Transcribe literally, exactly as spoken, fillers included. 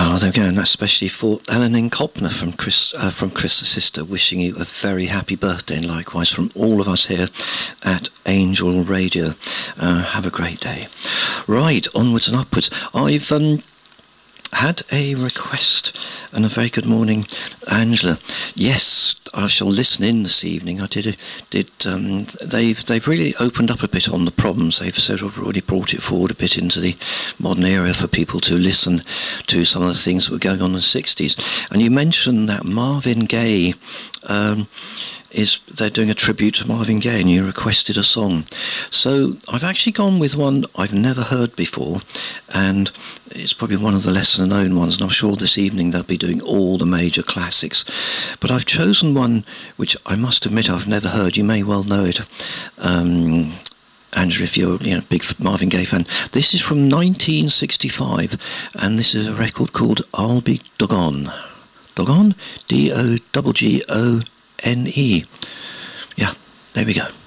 Oh, there we go, and that's especially for Ellen N. Kopner from Chris, uh, from Chris' sister, wishing you a very happy birthday, and likewise from all of us here at Angel Radio. Uh, have a great day. Right, onwards and upwards. I've um, had a request, and a very good morning, Angela. Yes, I shall listen in this evening. I did. Did um, they've they've really opened up a bit on the problems. They've sort of already brought it forward a bit into the modern era for people to listen to some of the things that were going on in the sixties. And you mentioned that Marvin Gaye. Um, is they're doing a tribute to Marvin Gaye, and you requested a song. So I've actually gone with one I've never heard before, and it's probably one of the lesser known ones, and I'm sure this evening they'll be doing all the major classics. But I've chosen one which I must admit I've never heard. You may well know it, um, Andrew, if you're you know, a big Marvin Gaye fan. This is from nineteen sixty-five, and this is a record called I'll Be Doggone. Doggone? D O G G O N E. Yeah, there we go.